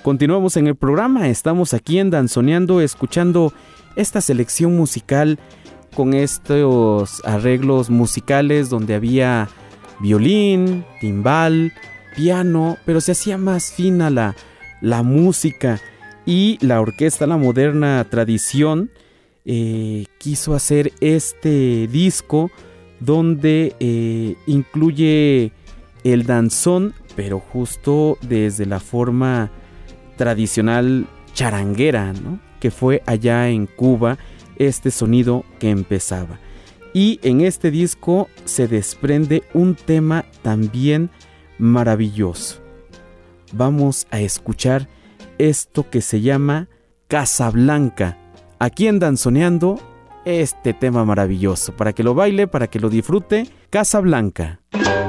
Continuamos en el programa, estamos aquí en Danzoneando, escuchando esta selección musical con estos arreglos musicales donde había violín, timbal, piano, pero se hacía más fina la música, y la orquesta La Moderna Tradición quiso hacer este disco donde incluye el danzón, pero justo desde la forma tradicional charanguera, ¿no? Que fue allá en Cuba este sonido que empezaba. Y en este disco se desprende un tema también maravilloso. Vamos a escuchar esto que se llama Casablanca. Aquí en Danzoneando, este tema maravilloso, para que lo baile, para que lo disfrute, Casablanca.